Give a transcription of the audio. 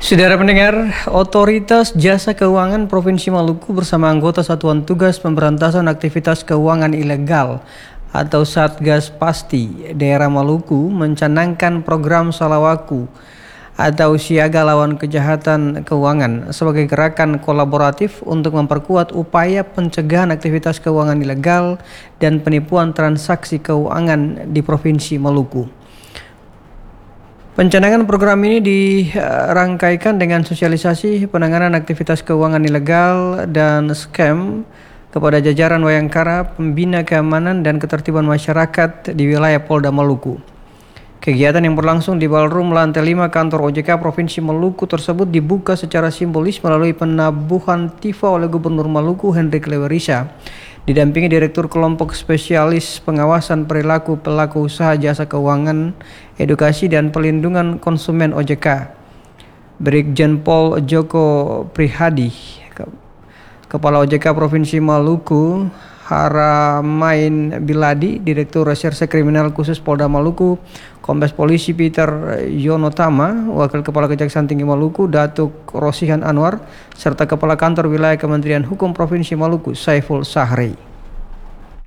Saudara pendengar, Otoritas Jasa Keuangan Provinsi Maluku bersama anggota Satuan Tugas Pemberantasan Aktivitas Keuangan Ilegal atau Satgas Pasti Daerah Maluku mencanangkan program Salawaku atau Siaga Lawan Kejahatan Keuangan sebagai gerakan kolaboratif untuk memperkuat upaya pencegahan aktivitas keuangan ilegal dan penipuan transaksi keuangan di Provinsi Maluku. Pencanangan program ini dirangkaikan dengan sosialisasi penanganan aktivitas keuangan ilegal dan scam kepada jajaran Wayangkara, pembina keamanan dan ketertiban masyarakat di wilayah Polda Maluku. Kegiatan yang berlangsung di ballroom lantai 5 kantor OJK Provinsi Maluku tersebut dibuka secara simbolis melalui penabuhan tifa oleh Gubernur Maluku Hendrik Lewerisa, didampingi Direktur Kelompok Spesialis Pengawasan Perilaku Pelaku Usaha Jasa Keuangan, Edukasi dan Pelindungan Konsumen OJK, Brigjen Pol Joko Prihadi, Kepala OJK Provinsi Maluku Haramain Biladi, Direktur Reserse Kriminal Khusus Polda Maluku, Kombes Polisi Peter Yonotama, Wakil Kepala Kejaksaan Tinggi Maluku Datuk Rosihan Anwar, serta Kepala Kantor Wilayah Kementerian Hukum Provinsi Maluku Saiful Sahri.